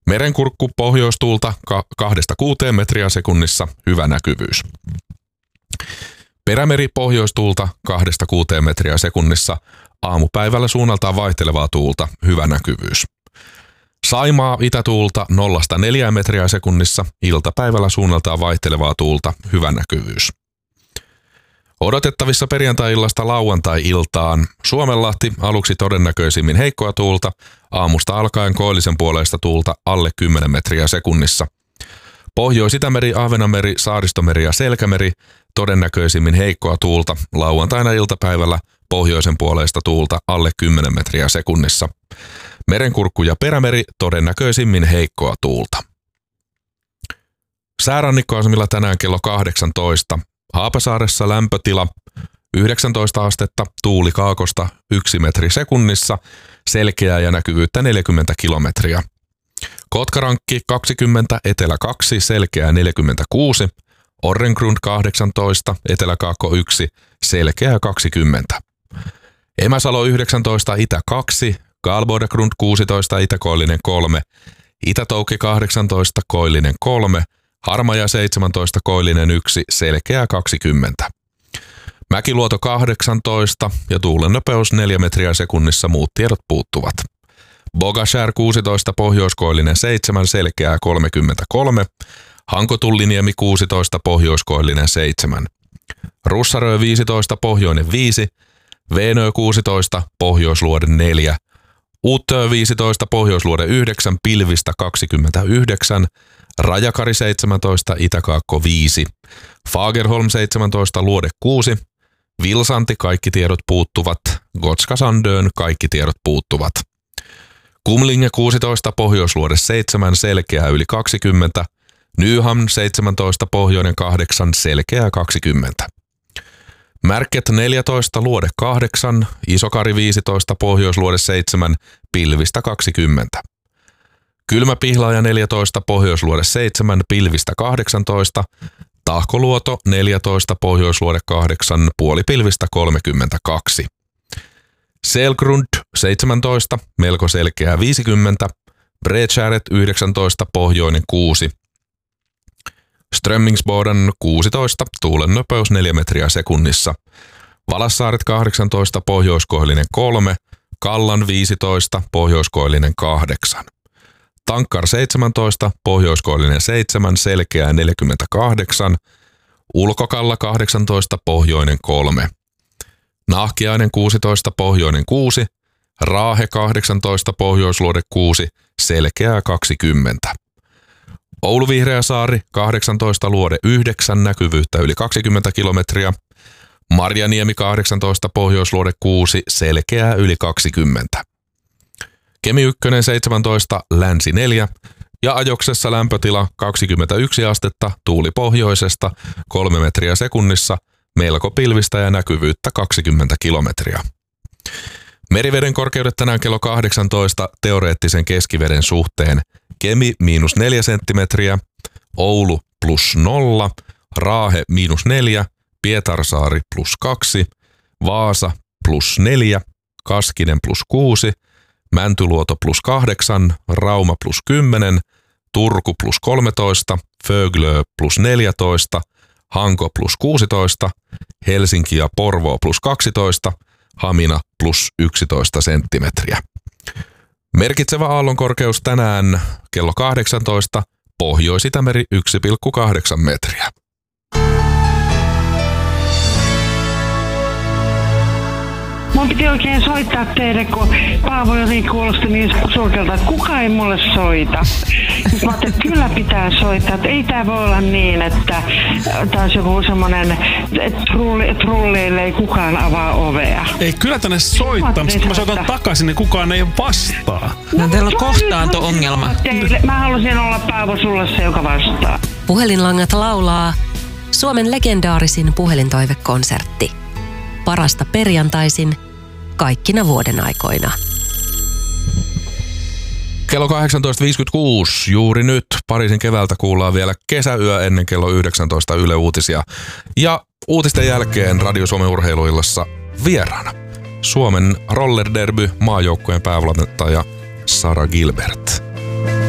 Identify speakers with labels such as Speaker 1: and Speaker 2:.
Speaker 1: Merenkurkku pohjoistuulta 2-6 metriä sekunnissa, hyvä näkyvyys. Perämeri pohjoistuulta 2-6 metriä sekunnissa, aamupäivällä suunnaltaan vaihtelevaa tuulta, hyvä näkyvyys. Saimaa itätuulta 0-4 metriä sekunnissa, iltapäivällä suunnaltaan vaihtelevaa tuulta, hyvä näkyvyys. Odotettavissa perjantai-illasta lauantai-iltaan Suomenlahti aluksi todennäköisimmin heikkoa tuulta, aamusta alkaen koillisen puoleista tuulta alle 10 metriä sekunnissa. Pohjois-Itämeri, Ahvenanmeri, Saaristomeri ja Selkämeri todennäköisimmin heikkoa tuulta, lauantaina iltapäivällä pohjoisen puoleista tuulta alle 10 metriä sekunnissa. Merenkurkku ja Perämeri todennäköisimmin heikkoa tuulta. Säärannikkoasemilla tänään kello 18. Haapasaaressa lämpötila 19 astetta, tuuli kaakosta 1 metri sekunnissa, selkeää ja näkyvyyttä 40 kilometriä. Kotkarankki 20, etelä 2, selkeää 46, Orrengrund 18, eteläkaakko 1, selkeää 20. Emäsalo 19, itä 2, Galbodegrund 16, itäkoillinen 3, Itätoukki 18, koillinen 3, Harmaja 17, koillinen 1, selkeää 20. Mäkiluoto 18 ja tuulen nopeus 4 metriä sekunnissa, muut tiedot puuttuvat. Bogashär 16, pohjoiskoillinen 7, selkeää 33. Hankotulliniemi 16, pohjoiskoillinen 7. Russarö 15, pohjoinen 5. Veenö 16, pohjoisluode 4. Uuttöö 15, pohjoisluode 9, pilvistä 29. Rajakari 17, itäkaakko 5. Fagerholm 17, luode 6. Vilsanti, kaikki tiedot puuttuvat. Gotska Sandön, kaikki tiedot puuttuvat. Kumlinge 16, pohjoisluode 7, selkeää yli 20. Nyhamn 17, pohjoinen 8, selkeää 20. Märket 14, luode 8, Isokari 15, pohjoisluode 7, pilvistä 20. Kylmäpihlaaja 14, pohjoisluode 7, pilvistä 18. Tahkoluoto 14, pohjoisluode 8, puolipilvistä 32. Selgrund 17, melko selkeää 50. Bredskäret 19, pohjoinen 6. Strömmingsboden 16, tuulen nopeus 4 metriä sekunnissa. Valassaaret 18, pohjoiskoillinen 3. Kallan 15, pohjoiskoillinen 8. Tankkar 17, pohjoiskoillinen 7, selkeää 48. Ulkokalla 18, pohjoinen 3. Nahkiainen 16, pohjoinen 6. Raahe 18, pohjoisluode 6, selkeää 20. Oulu Vihreäsaari 18, luode 9, näkyvyyttä yli 20 kilometriä. Marjaniemi 18, pohjoisluode 6, selkeää yli 20. Kemi 1 17, länsi 4 ja Ajoksessa lämpötila 21 astetta, tuuli pohjoisesta 3 metriä sekunnissa, melko pilvistä ja näkyvyyttä 20 kilometriä. Meriveden korkeudet tänään kello 18 teoreettisen keskiveden suhteen. Kemi -4 senttimetriä, Oulu +0, Raahe -4, Pietarsaari +2, Vaasa +4, Kaskinen +6, Mäntyluoto +8, Rauma +10, Turku +13, Föglö +14, Hanko +16, Helsinki ja Porvoo +12, Hamina +11 senttimetriä. Merkitsevä aallonkorkeus tänään kello 18, Pohjois-Itämeri 1,8 metriä.
Speaker 2: Mun piti oikein soittaa teille, kun Paavo jotenkin kuulosti niin surkealta, että kukaan ei mulle soita. Sitten mä ajattelin, että kyllä pitää soittaa, että ei tää voi olla niin, että taas joku semmonen, että trulleille ei kukaan avaa ovea.
Speaker 3: Ei, kyllä tänne soittaa, mutta kun mä soitan takaisin, niin kukaan ei vastaa.
Speaker 4: No teillä on kohtaanto-ongelma.
Speaker 2: Mä halusin olla Paavo sulle se, joka vastaa.
Speaker 5: Puhelinlangat laulaa Suomen legendaarisin puhelintoivekonsertti. Parasta perjantaisin kaikkina vuoden aikoina.
Speaker 1: Kello 18.56 juuri nyt Pariisin keväältä kuullaan vielä kesäyö ennen kello 19 Yle Uutisia. Ja uutisten jälkeen Radio Suomen urheiluillassa vieraana Suomen roller derby maajoukkueen päävalmentaja Sara Gilbert.